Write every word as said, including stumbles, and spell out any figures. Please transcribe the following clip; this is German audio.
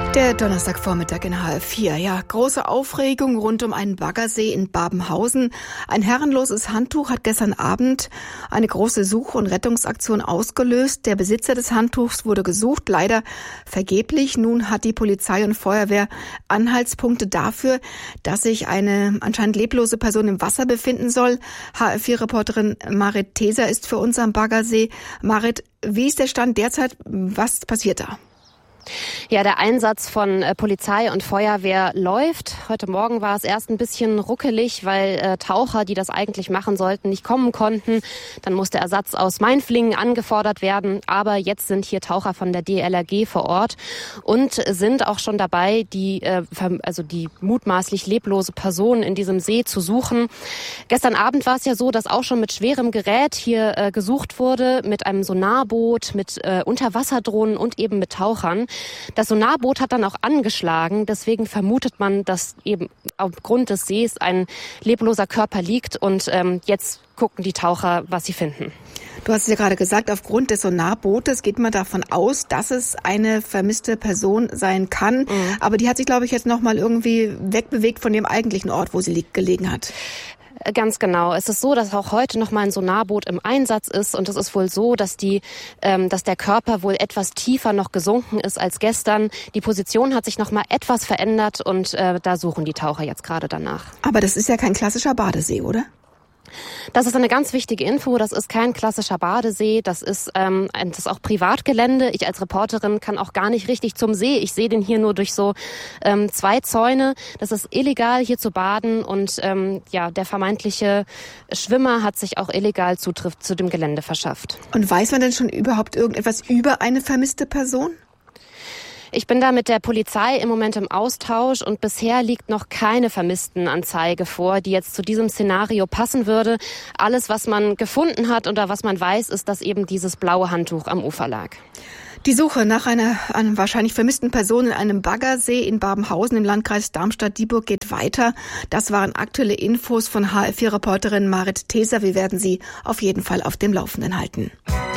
Der Donnerstagvormittag in H F vier. Ja, große Aufregung rund um einen Baggersee in Babenhausen. Ein herrenloses Handtuch hat gestern Abend eine große Such- und Rettungsaktion ausgelöst. Der Besitzer des Handtuchs wurde gesucht, leider vergeblich. Nun hat die Polizei und Feuerwehr Anhaltspunkte dafür, dass sich eine anscheinend leblose Person im Wasser befinden soll. H F vier-Reporterin Marit Theser ist für uns am Baggersee. Marit, wie ist der Stand derzeit? Was passiert da? Ja, der Einsatz von äh, Polizei und Feuerwehr läuft. Heute Morgen war es erst ein bisschen ruckelig, weil äh, Taucher, die das eigentlich machen sollten, nicht kommen konnten. Dann musste Ersatz aus Mainflingen angefordert werden. Aber jetzt sind hier Taucher von der D L R G vor Ort und sind auch schon dabei, die, äh, also die mutmaßlich leblose Person in diesem See zu suchen. Gestern Abend war es ja so, dass auch schon mit schwerem Gerät hier äh, gesucht wurde, mit einem Sonarboot, mit äh, Unterwasserdrohnen und eben mit Tauchern. Das Sonarboot hat dann auch angeschlagen, deswegen vermutet man, dass eben aufgrund des Sees ein lebloser Körper liegt und ähm, jetzt gucken die Taucher, was sie finden. Du hast es ja gerade gesagt, aufgrund des Sonarbootes geht man davon aus, dass es eine vermisste Person sein kann. Mhm. Aber die hat sich, glaube ich, jetzt noch mal irgendwie wegbewegt von dem eigentlichen Ort, wo sie gelegen hat. Ganz genau. Es ist so, dass auch heute noch mal ein Sonarboot im Einsatz ist und es ist wohl so, dass die, ähm, dass der Körper wohl etwas tiefer noch gesunken ist als gestern. Die Position hat sich noch mal etwas verändert und äh, da suchen die Taucher jetzt gerade danach. Aber das ist ja kein klassischer Badesee, oder? Das ist eine ganz wichtige Info. Das ist kein klassischer Badesee. Das ist, ähm, das ist auch Privatgelände. Ich als Reporterin kann auch gar nicht richtig zum See. Ich sehe den hier nur durch so ähm, zwei Zäune. Das ist illegal, hier zu baden. Und ähm, ja, der vermeintliche Schwimmer hat sich auch illegal Zutritt zu dem Gelände verschafft. Und weiß man denn schon überhaupt irgendetwas über eine vermisste Person? Ich bin da mit der Polizei im Moment im Austausch und bisher liegt noch keine Vermisstenanzeige vor, die jetzt zu diesem Szenario passen würde. Alles, was man gefunden hat oder was man weiß, ist, dass eben dieses blaue Handtuch am Ufer lag. Die Suche nach einer, einer wahrscheinlich vermissten Person in einem Baggersee in Babenhausen im Landkreis Darmstadt-Dieburg geht weiter. Das waren aktuelle Infos von H F vier-Reporterin Marit Theser. Wir werden Sie auf jeden Fall auf dem Laufenden halten.